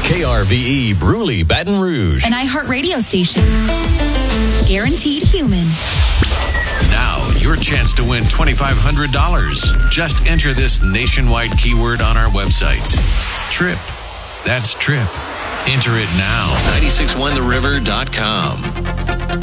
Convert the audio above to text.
KRVE Bruley, Baton Rouge. An iHeartRadio station. Guaranteed human. Now, your chance to win $2,500. Just enter this nationwide keyword on our website. Trip. That's TRIP. Enter it now. 961theriver.com.